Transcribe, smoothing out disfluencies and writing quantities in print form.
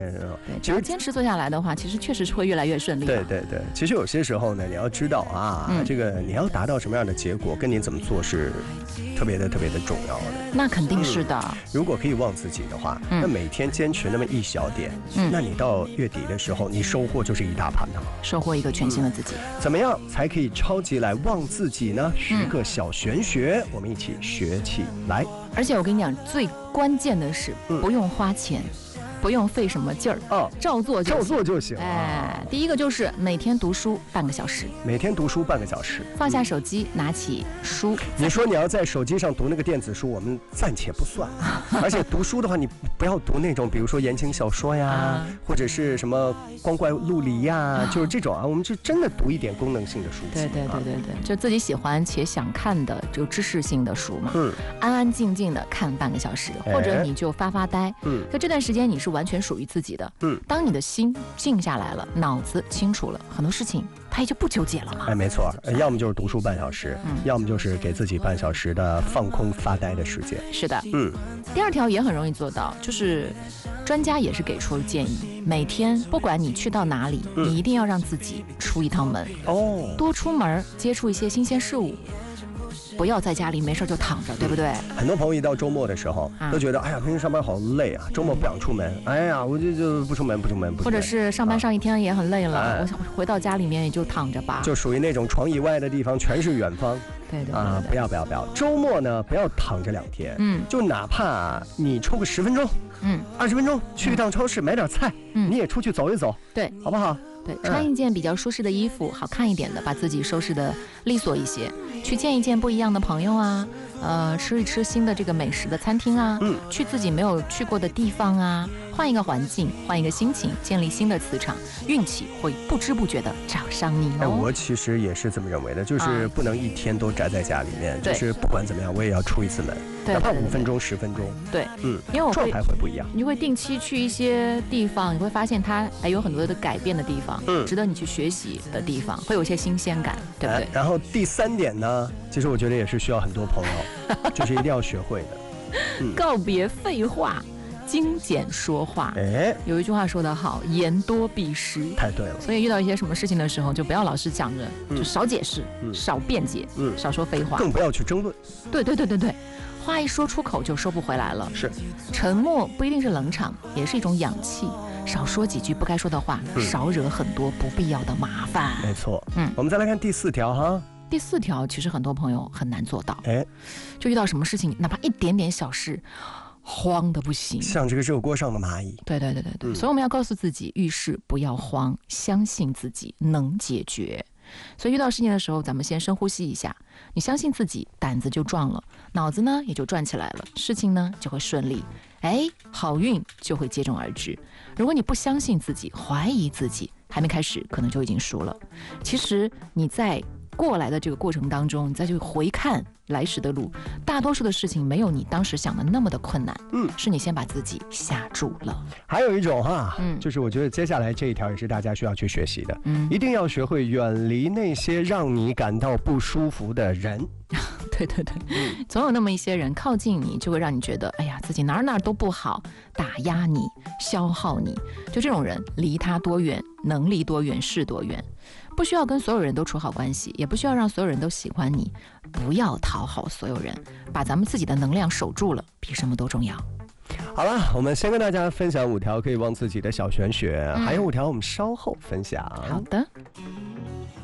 对，只要坚持做下来的话，其实确实是会越来越顺利。 对对对，其实有些时候呢，你要知道啊，这个你要达到什么样的结果，跟你怎么做是特别的重要的。 那肯定是的。 如果可以忘自己的话，那每天坚持那么一小点，那你到月底的时候，你收获就是一大盘呢。 收获一个全新的自己。 怎么样才可以超级来忘自己呢？10个小玄学，我们一起学起来。 而且我跟你讲，最关键的是不用花钱。不用费什么劲儿照做就行。第一个就是每天读书半个小时。每天读书半个小时，放下手机，拿起书。 你说你要在手机上读那个电子书，我们暂且不算。而且读书的话，你不要读那种，比如说言情小说呀，或者是什么光怪陆离呀，就是这种啊。我们就真的读一点功能性的书籍。 对，就自己喜欢且想看的，就知识性的书嘛。安安静静的看半个小时，或者你就发呆。在这段时间你是完全属于自己的。当你的心静下来了，脑子清楚了，很多事情它也就不纠结了嘛。 没错，要么就是读书半小时，要么就是给自己半小时的放空发呆的时间。 是的。第二条也很容易做到，就是专家也是给出了建议，每天不管你去到哪里，你一定要让自己出一趟门。多出门接触一些新鲜事物，不要在家里没事就躺着，对不对？ 很多朋友一到周末的时候都觉得，哎呀，平时上班好累啊，周末不想出门，哎呀，我就不出门。 或者是上班上一天也很累了，我回到家里面也就躺着吧， 就属于那种床以外的地方全是远方。 对， 不要，周末呢不要躺着2天，就哪怕你抽个10分钟，20分钟去一趟超市买点菜，你也出去走一走， 对， 好不好？ 对，穿一件比较舒适的衣服，好看一点的，把自己收拾的利索一些，去见一见不一样的朋友啊，吃一吃新的这个美食的餐厅啊，去自己没有去过的地方啊，换一个环境，换一个心情，建立新的磁场，运气会不知不觉的找上你哦。 我其实也是这么认为的，就是不能一天都宅在家里面，就是不管怎么样，我也要出一次门，哪怕5分钟、10分钟。 对，因为我状态会不一样。 你会定期去一些地方，你会发现它还有很多的改变的地方，值得你去学习的地方，会有些新鲜感，对不对？ 然后第3点呢，其实我觉得也是需要很多朋友，就是一定要学会的。 告别废话，精简说话。有一句话说得好，言多必失。 太对了。 所以遇到一些什么事情的时候，就不要老是讲着，就少解释，少辩解，少说废话， 更不要去争论。 对，话一说出口就收不回来了。 是， 沉默不一定是冷场，也是一种氧气。少说几句不该说的话，少惹很多不必要的麻烦。 没错。我们再来看第4条哈。 第4条其实很多朋友很难做到。就遇到什么事情，哪怕一点点小事，慌得不行， 像这个热锅上的蚂蚁。 对，所以我们要告诉自己，遇事不要慌，相信自己能解决。所以遇到事情的时候，咱们先深呼吸一下，你相信自己，胆子就壮了，脑子呢也就转起来了，事情呢就会顺利，好运就会接踵而至。如果你不相信自己，怀疑自己，还没开始可能就已经输了。其实你在过来的这个过程当中，你再去回看来时的路，大多数的事情没有你当时想的那么的困难，是你先把自己吓住了。 还有一种哈，就是我觉得接下来这一条也是大家需要去学习的，一定要学会远离那些让你感到不舒服的人。 对，总有那么一些人靠近你，就会让你觉得，哎呀，自己哪都不好，打压你，消耗你。就这种人，离他多远，能离多远是多远。不需要跟所有人都处好关系，也不需要让所有人都喜欢你，不要讨好所有人，把咱们自己的能量守住了，比什么都重要。 好了，我们先跟大家分享5条可以忘自己的小玄学，还有5条我们稍后分享。 好的。